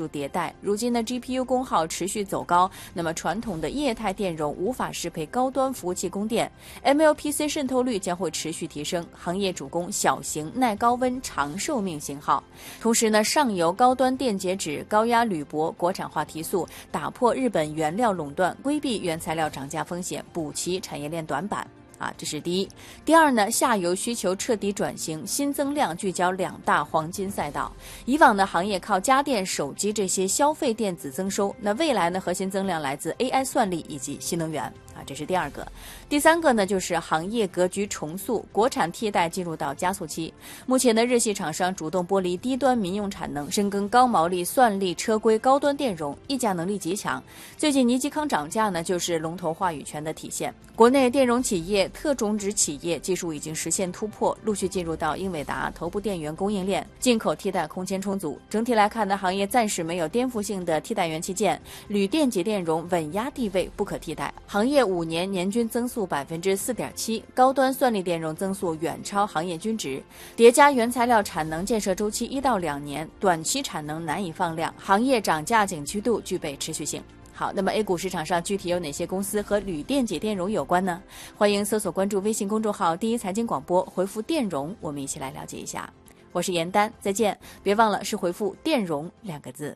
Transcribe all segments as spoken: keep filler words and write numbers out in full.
术迭代，如今的 G P U 功耗持续走高，那么传统的液态电容无法适配高端服务器供电 ，M L P C 渗透率将会持续提升，行业主攻小型、耐高温、长寿命型号。同时呢，上游高端电解质、高压铝箔国产化提速，打破日本原料垄断，规避原材料涨价风险，补齐产业链短板。啊，这是第一。第二呢，下游需求彻底转型，新增量聚焦两大黄金赛道。以往的行业靠家电、手机这些消费电子增收，那未来呢，核心增量来自 A I 算力以及新能源。啊，这是第二个。第三个呢，就是行业格局重塑，国产替代进入到加速期。目前的日系厂商主动剥离低端民用产能，深耕高毛利、算力、车规、高端电容，议价能力极强。最近尼基康涨价呢，就是龙头话语权的体现。国内电容企业、特种植企业技术已经实现突破，陆续进入到英伟达头部电源供应链，进口替代空间充足。整体来看呢，行业暂时没有颠覆性的替代元器件，铝电解电容稳压地位不可替代。行业五年年均增速百分之四点七，高端算力电容增速远超行业均值。叠加原材料产能建设周期一到两年，短期产能难以放量，行业涨价景区度具备持续性。好，那么 A 股市场上具体有哪些公司和铝电解电容有关呢？欢迎搜索关注微信公众号第一财经广播，回复电容，我们一起来了解一下。我是严丹，再见。别忘了是回复电容两个字。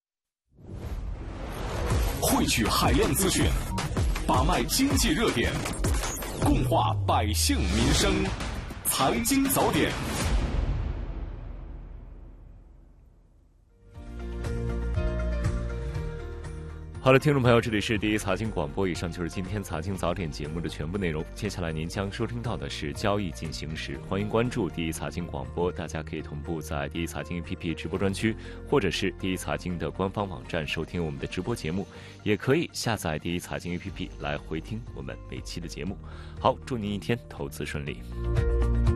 汇聚海量资讯，把脉经济热点，共话百姓民生，财经早点。 好的，听众朋友，这里是第一财经广播，以上就是今天财经早点节目的全部内容。接下来您将收听到的是交易进行时，欢迎关注第一财经广播，大家可以同步在第一财经 A P P 直播专区，或者是第一财经的官方网站收听我们的直播节目，也可以下载第一财经 A P P 来回听我们每期的节目。好，祝您一天投资顺利。